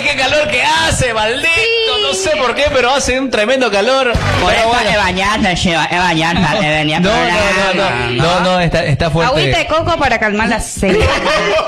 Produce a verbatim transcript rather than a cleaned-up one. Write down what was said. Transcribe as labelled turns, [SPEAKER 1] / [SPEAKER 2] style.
[SPEAKER 1] qué calor que hace, maldito. Sí. No sé por qué, pero hace un tremendo calor.
[SPEAKER 2] Por eso bueno. es bañarse, es bañarse, es venir
[SPEAKER 1] no, no, no, no, no, no, no, está, está fuerte.
[SPEAKER 2] Agüita de coco para calmar la sed.